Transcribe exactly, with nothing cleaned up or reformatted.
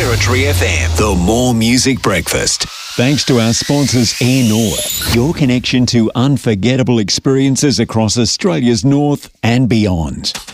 Territory F M, the More Music Breakfast. Thanks to our sponsors Air North, your connection to unforgettable experiences across Australia's north and beyond.